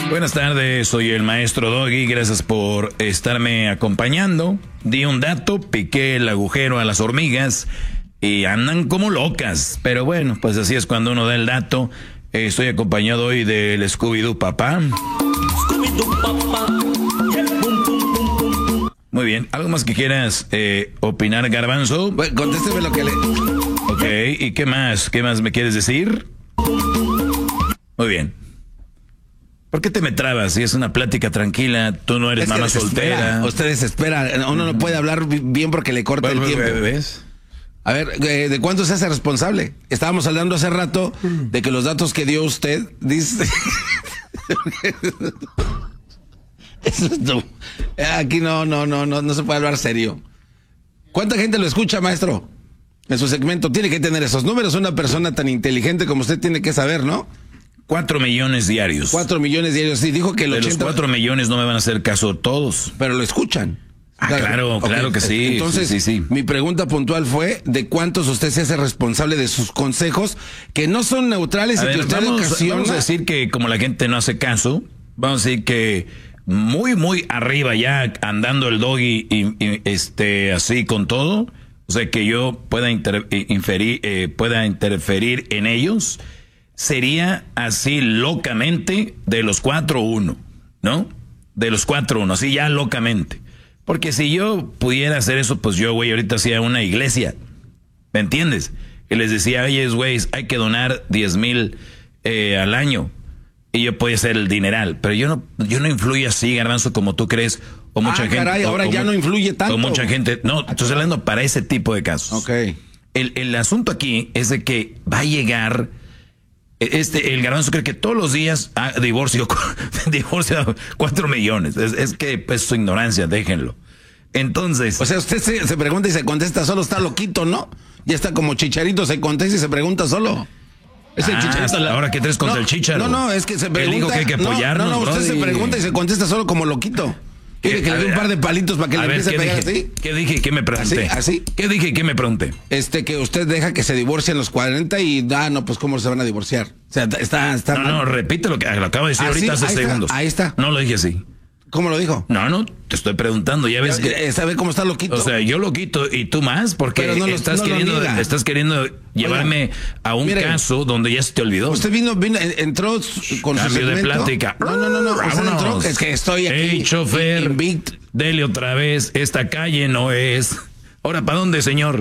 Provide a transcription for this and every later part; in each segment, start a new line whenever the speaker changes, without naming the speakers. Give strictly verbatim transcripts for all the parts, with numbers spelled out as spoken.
Buenas tardes, soy el maestro Doggy, gracias por estarme acompañando. Di un dato, piqué el agujero a las hormigas y andan como locas. Pero bueno, pues así es cuando uno da el dato. Eh, estoy acompañado hoy del Scooby-Doo papá. Scooby-Doo papá. Muy bien, ¿algo más que quieras eh, opinar, Garbanzo?
Bueno, contésteme lo que le...
Ok, ¿y qué más? ¿Qué más me quieres decir? Muy bien. ¿Por qué te me trabas? Si es una plática tranquila, tú no eres es mamá soltera.
Ustedes esperan, uno no puede hablar bien porque le corta bueno, el tiempo. ¿Ves? A ver, eh, ¿de cuánto se hace responsable? Estábamos hablando hace rato de que los datos que dio usted, dice... Eso es tú. Aquí no, no, no, no, no se puede hablar serio. ¿Cuánta gente lo escucha, maestro? En su segmento tiene que tener esos números. Una persona tan inteligente como usted tiene que saber, ¿no?
Cuatro millones diarios.
Cuatro millones diarios. Sí, dijo que el
de
ochenta...
los cuatro millones no me van a hacer caso todos.
Pero lo escuchan.
Ah, claro, claro, okay. Claro que sí.
Entonces,
sí, sí, sí.
Mi pregunta puntual fue de cuántos usted se hace responsable de sus consejos que no son neutrales a y ver, que usted
vamos,
ocasiona...
Vamos a decir que como la gente no hace caso, vamos a decir que muy, muy arriba ya andando el Doggy y, y este así con todo, o sea que yo pueda inter, inferir, eh, pueda interferir en ellos, sería así locamente de los cuatro uno, ¿no? De los cuatro uno, así ya locamente. Porque si yo pudiera hacer eso, pues yo, güey, ahorita hacía una iglesia, ¿me entiendes? Y les decía, oye, güey, hay que donar diez mil eh, al año. Y yo podía hacer el dineral, pero yo no, yo no influyo así, Garbanzo, como tú crees, o mucha
ah,
gente.
Caray, ahora
o,
ya
o,
no influye tanto.
O mucha gente, no, estoy hablando para ese tipo de casos.
Ok.
El, el asunto aquí es de que va a llegar, este, el Garbanzo cree que todos los días ah, divorcio, divorcio cuatro millones. Es, es que pues su ignorancia, déjenlo. Entonces.
O sea, usted se, se pregunta y se contesta solo, está loquito, ¿no? Ya está como Chicharito, se contesta y se pregunta solo.
Es el ah, Chicharito. La... Ahora que traes contra
no,
el Chicharo.
No, no, es que se pregunta.
Él dijo que hay que apoyarnos.
No, no, no usted
bro,
se pregunta y se contesta solo como loquito. ¿Quiere que le dé un par de palitos para que le empiece a pegar así?
¿Qué dije y qué me pregunté?
¿Así? ¿Así?
¿Qué dije y qué me pregunté?
Este, que usted deja que se divorcien los cuarenta y, ah, no, pues ¿cómo se van a divorciar? O sea, está, está
No,
mal.
no, repite lo que lo acabo de decir ahorita hace
ahí
segundos.
Está, ahí está.
No lo dije así.
¿Cómo lo dijo?
No, no, te estoy preguntando, ya ves.
Que, ¿Sabe cómo está loquito?
O sea, yo lo quito y tú más, porque no lo, estás, no queriendo, estás queriendo llevarme Oiga, a un mire, caso donde ya se te olvidó.
Usted vino, vino entró con
Cambio
su segmento.
de plática.
No, no, no, no. Usted entró, es que estoy aquí.
Hey, chofer, invicto. Dele otra vez, esta calle no es. Ahora, ¿para dónde, señor?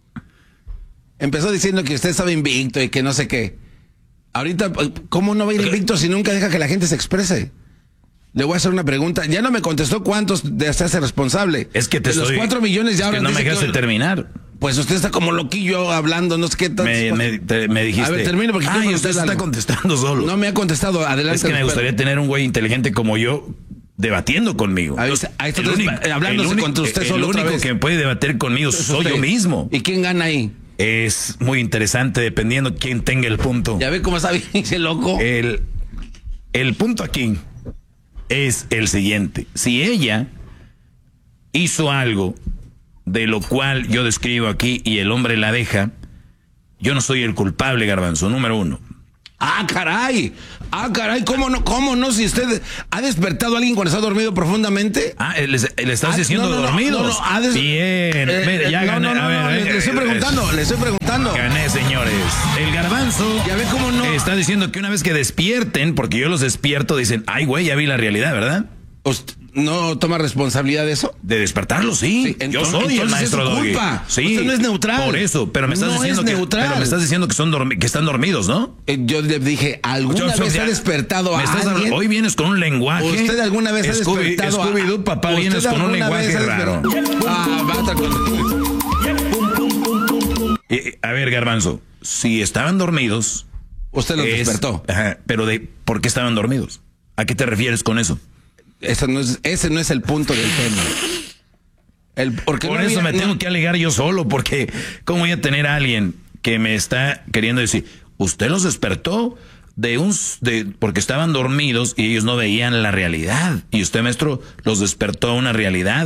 Empezó diciendo que usted estaba invicto y que no sé qué. Ahorita, ¿cómo no va a ir invicto si nunca deja que la gente se exprese? Le voy a hacer una pregunta. Ya no me contestó cuántos de se hace responsable.
Es que te
de
estoy...
los cuatro millones ya
es
ahora
que no me dejaste
que...
terminar.
Pues usted está como loquillo hablando, no sé qué.
Me, me, te, me dijiste.
A ver, termino porque...
Ay, usted se está contestando solo.
No me ha contestado, adelante.
Es que me gustaría tener un güey inteligente como yo debatiendo conmigo.
Ahí está, ahí está el único, hablándose
el
contra usted
el
solo
único
otra vez.
que me puede debatir conmigo
es
soy
usted.
yo mismo.
¿Y quién gana ahí?
Es muy interesante dependiendo quién tenga el punto.
Ya ve cómo está bien ese loco.
El, el punto aquí es el siguiente. Si ella hizo algo de lo cual yo describo aquí y el hombre la deja, yo no soy el culpable, Garbanzo, número uno.
Ah, caray. Ah, caray, ¿cómo no? ¿Cómo no? Si usted ha despertado a alguien cuando está dormido profundamente.
Ah, le, le estás ah, diciendo no, no, dormidos. No, no, ha des... Bien.
Eh,
Mira, ya
no,
gané.
No, no,
a ver,
no,
eh,
le estoy preguntando, eh, le estoy preguntando.
Gané, señores. El Garbanzo.
Ya ve cómo no.
Está diciendo que una vez que despierten, porque yo los despierto, dicen, ay, güey, ya vi la realidad, ¿verdad?
Usted ¿no toma responsabilidad de eso?
De despertarlo, sí. sí entonces, yo soy el maestro Doggy. Sí.
Usted no es neutral.
Por eso, pero me estás
no
diciendo
es
que
neutral.
pero me estás diciendo que son dormi que están dormidos, ¿no?
Eh, yo le dije, ¿alguna yo, vez ya, ha despertado a alguien?
Hoy vienes con un lenguaje.
¿Usted alguna vez
Scooby,
ha despertado
a Scooby-Doo, papá, vienes con un lenguaje raro.
Ah, basta con...
eh, A ver, Garbanzo, si estaban dormidos,
usted los es, despertó.
Ajá, pero de ¿por qué estaban dormidos? ¿A qué te refieres con eso?
Eso no es, ese no es el punto del tema. El, porque
Por
no
eso
había,
me
no.
tengo que alegar yo solo, porque ¿cómo voy a tener a alguien que me está queriendo decir, usted los despertó de un, de, porque estaban dormidos y ellos no veían la realidad? Y usted, maestro, los despertó a una realidad.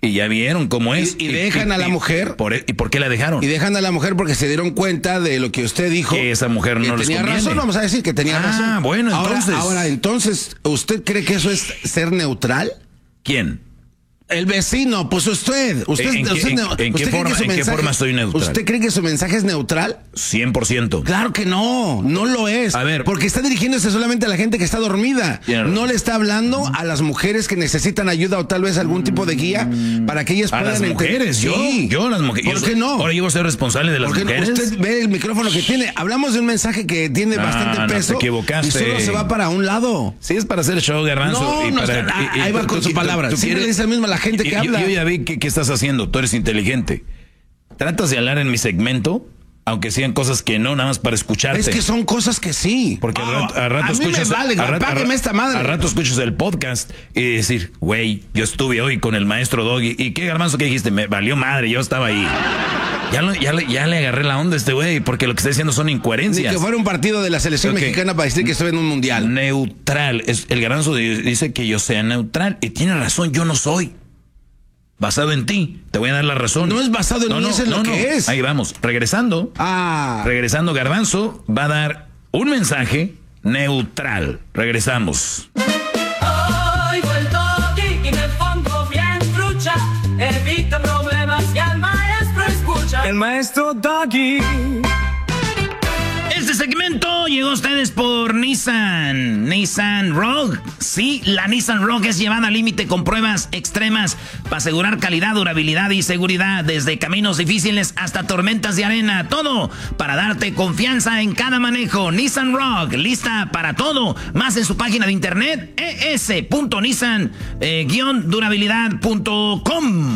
Y ya vieron cómo es.
Y, y dejan y, a la
y,
mujer.
Por, ¿Y por qué la dejaron?
Y dejan a la mujer porque se dieron cuenta de lo que usted dijo.
Que esa mujer no les
tenía
conviene.
razón, vamos a decir que tenía
ah,
razón.
Ah, bueno,
ahora,
entonces.
Ahora, entonces, ¿usted cree que eso es ser neutral?
¿Quién?
El vecino, pues usted. ¿Usted,
¿En,
usted,
en,
usted
en, qué, forma, ¿en mensaje, qué forma soy neutral?
¿Usted cree que su mensaje es neutral?
cien por ciento.
Claro que no, no lo es.
A ver.
Porque está dirigiéndose solamente a la gente que está dormida. No le está hablando a las mujeres que necesitan ayuda o tal vez algún tipo de guía para que ellas
a
puedan...
A las mujeres, yo,
sí.
yo las mujeres.
¿Por qué no?
Ahora yo voy a ser responsable de las
Porque
mujeres.
Usted ve el micrófono que tiene. Hablamos de un mensaje que tiene
no,
bastante
no,
peso.
te equivocaste.
Y solo se va para un lado.
Sí, es para hacer show, Garbanzo.
No,
y
no,
para,
está,
y, y,
ahí va
tú,
con
tú,
su palabra.
Tú, tú
Siempre
quieres,
dice mismo la gente que
yo,
habla.
Yo ya vi qué estás haciendo. Tú eres inteligente. Tratas de hablar en mi segmento, aunque sean cosas que no, nada más para escucharte.
Es que son cosas que sí.
Porque
oh,
al rato, al rato
a
escuchas.
Mí me vale,
al rato,
págueme esta madre.
Al rato escuchas el podcast y decir, güey, yo estuve hoy con el maestro Doggy. ¿Y qué, Garbanzo, qué dijiste? Me valió madre, yo estaba ahí. Ya, lo, ya, le, ya le agarré la onda a este güey, porque lo que está diciendo son incoherencias.
Ni que fuera un partido de la selección okay. mexicana para decir que estoy en un mundial.
Neutral. Es, el Garbanzo dice que yo sea neutral. Y tiene razón, yo no soy. Basado en ti, te voy a dar la razón.
No es basado en
no,
mí,
no,
es en
no,
lo
no.
que es.
Ahí vamos, regresando.
Ah.
Regresando, Garbanzo va a dar un mensaje neutral. Regresamos.
Oigo el Doggy y me pongo bien trucha. Evita problemas y al maestro escucha. El maestro Doggy.
Este segmento llegó a ustedes por Nissan. Nissan Rogue. Sí, la Nissan Rogue es llevada al límite con pruebas extremas para asegurar calidad, durabilidad y seguridad. Desde caminos difíciles hasta tormentas de arena. Todo para darte confianza en cada manejo. Nissan Rogue, lista para todo. Más en su página de internet, e s punto nissan durabilidad punto com.